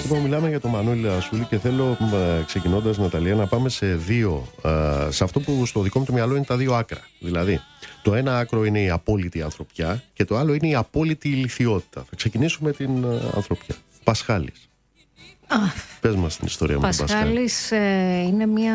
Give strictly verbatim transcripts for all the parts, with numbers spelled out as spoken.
Λοιπόν, μιλάμε για τον Μανώλη Ρασούλη και θέλω ξεκινώντας, Ναταλία, να πάμε σε δύο, σε αυτό που στο δικό μου το μυαλό είναι τα δύο άκρα. Δηλαδή, το ένα άκρο είναι η απόλυτη ανθρωπιά και το άλλο είναι η απόλυτη ηλιθιότητα. Θα ξεκινήσουμε με την ανθρωπιά. Πασχάλης. Α, Πες μας την ιστορία με τον Πασχάλη. Πασχάλης ε, είναι μια...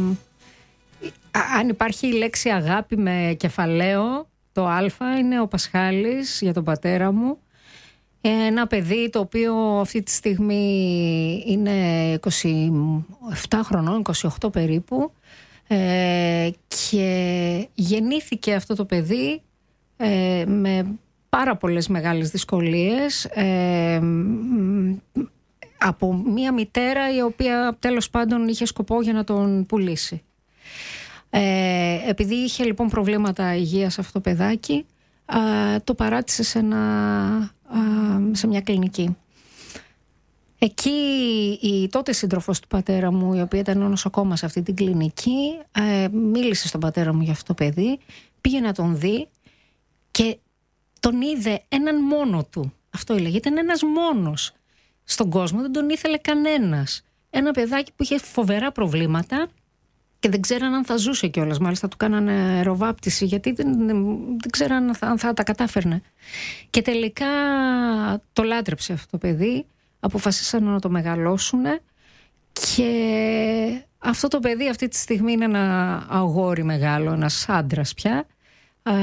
Αν υπάρχει η λέξη αγάπη με κεφαλαίο, το α είναι ο Πασχάλης για τον πατέρα μου. Ένα παιδί το οποίο αυτή τη στιγμή είναι είκοσι επτά χρονών, είκοσι οκτώ περίπου, ε, και γεννήθηκε αυτό το παιδί ε, με πάρα πολλές μεγάλες δυσκολίες, ε, από μία μητέρα η οποία τέλος πάντων είχε σκοπό για να τον πουλήσει. Ε, επειδή είχε λοιπόν προβλήματα υγείας αυτό το παιδάκι, α, το παράτησε σε, ένα, α, σε μια κλινική. Εκεί η τότε σύντροφος του πατέρα μου, η οποία ήταν νοσοκόμα σε αυτή την κλινική, ε, μίλησε στον πατέρα μου για αυτό το παιδί, πήγε να τον δει και τον είδε έναν μόνο του. Αυτό έλεγε, ήταν ένας μόνος στον κόσμο, δεν τον ήθελε κανένας. Ένα παιδάκι που είχε φοβερά προβλήματα και δεν ξέραν αν θα ζούσε κιόλας. Μάλιστα του κάνανε αεροβάπτιση γιατί δεν, δεν ξέραν αν θα, αν θα τα κατάφερνε. Και τελικά το λάτρεψε αυτό το παιδί, αποφασίσαν να το μεγαλώσουν και αυτό το παιδί αυτή τη στιγμή είναι ένα αγόρι μεγάλο, ένας άντρας πια, α,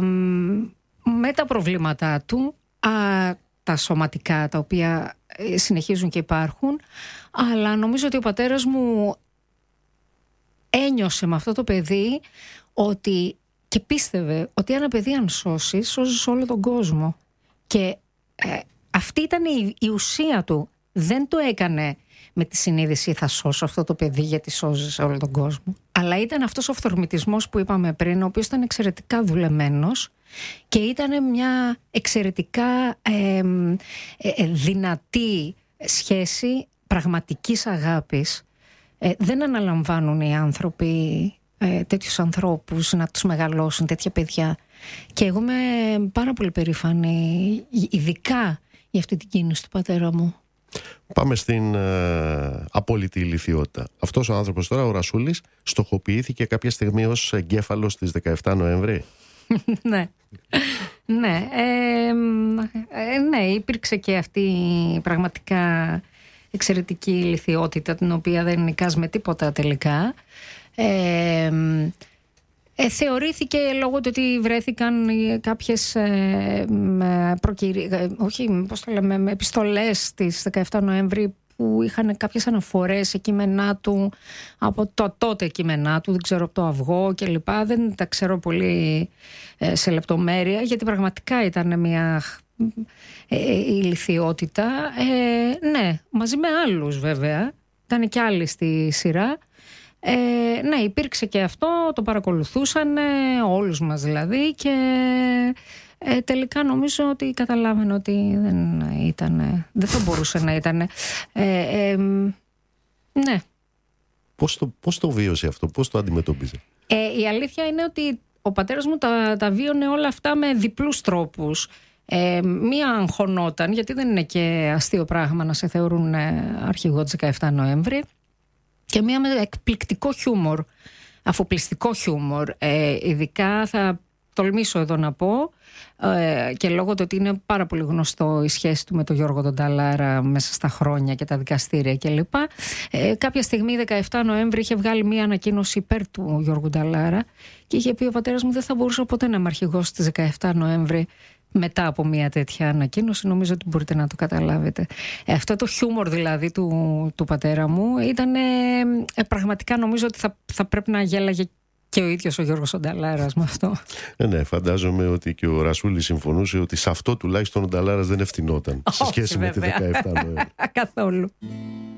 με τα προβλήματά του, α, τα σωματικά τα οποία συνεχίζουν και υπάρχουν, αλλά νομίζω ότι ο πατέρας μου ένιωσε με αυτό το παιδί ότι, και πίστευε ότι ένα παιδί αν σώσει, σώζεις όλο τον κόσμο. Και ε, αυτή ήταν η, η ουσία του. Δεν το έκανε με τη συνείδηση θα σώσω αυτό το παιδί γιατί σώζεις όλο τον κόσμο. Αλλά ήταν αυτός ο φθορμητισμός που είπαμε πριν, ο οποίος ήταν εξαιρετικά δουλεμένος και ήταν μια εξαιρετικά ε, ε, δυνατή σχέση πραγματικής αγάπης. Ε, δεν αναλαμβάνουν οι άνθρωποι ε, τέτοιους ανθρώπους να τους μεγαλώσουν τέτοια παιδιά. Και εγώ είμαι πάρα πολύ περήφανη, ειδικά για αυτή την κίνηση του πατέρα μου. Πάμε στην ε, απόλυτη ηλιθιότητα. Αυτός ο άνθρωπος τώρα, ο Ρασούλης, στοχοποιήθηκε κάποια στιγμή ως εγκέφαλος της δεκαεφτά Νοέμβρη. Ναι. Ναι, ε, ε, ναι, υπήρξε και αυτή πραγματικά εξαιρετική ηλιθιότητα, την οποία δεν νικάς με τίποτα τελικά. Ε, ε, θεωρήθηκε λόγω του ότι βρέθηκαν κάποιες ε, προκυρι... όχι, πώς το λέμε, επιστολές της δεκαεφτά Νοέμβρη που είχαν κάποιες αναφορές σε κείμενά του από το τότε κείμενά του, δεν ξέρω, από το Αυγό και λοιπά, δεν τα ξέρω πολύ ε, σε λεπτομέρεια, γιατί πραγματικά ήταν μια ε, ηλιθιότητα. Ε, ναι, μαζί με άλλους βέβαια, ήταν και άλλοι στη σειρά. Ε, ναι, υπήρξε και αυτό, το παρακολουθούσαν όλους μας δηλαδή και ε, τελικά νομίζω ότι καταλάβαινε ότι δεν ήταν, δεν θα μπορούσε να ήταν. Ε, ε, ναι. Πώς το, πώς το βίωσε αυτό, πώς το αντιμετώπιζε? Ε, η αλήθεια είναι ότι ο πατέρας μου τα, τα βίωνε όλα αυτά με διπλούς τρόπους. Ε, μία αγχωνόταν, γιατί δεν είναι και αστείο πράγμα να σε θεωρούν αρχηγό της δεκαεφτά Νοέμβρη, και μία με εκπληκτικό χιούμορ, αφοπλιστικό χιούμορ. Ε, ειδικά θα τολμήσω εδώ να πω, ε, και λόγω του ότι είναι πάρα πολύ γνωστό η σχέση του με τον Γιώργο τον Ταλάρα μέσα στα χρόνια και τα δικαστήρια κλπ. Ε, κάποια στιγμή, δεκαεφτά Νοέμβρη, είχε βγάλει μία ανακοίνωση υπέρ του Γιώργου Ταλάρα και είχε πει ο πατέρας μου δεν θα μπορούσε ποτέ να είμαι αρχηγός της δεκαεφτά Νοέμβρη μετά από μια τέτοια ανακοίνωση. Νομίζω ότι μπορείτε να το καταλάβετε. Ε, αυτό το χιούμορ δηλαδή του, του πατέρα μου ήταν ε, ε, πραγματικά, νομίζω ότι θα, θα πρέπει να γέλαγε και ο ίδιος ο Γιώργος ο Νταλάρας με αυτό. Ε, ναι, φαντάζομαι ότι και ο Ρασούλης συμφωνούσε ότι σε αυτό τουλάχιστον ο Νταλάρας δεν ευθυνόταν σε σχέση με τη δεκαεφτά Νοέμβρη. Καθόλου.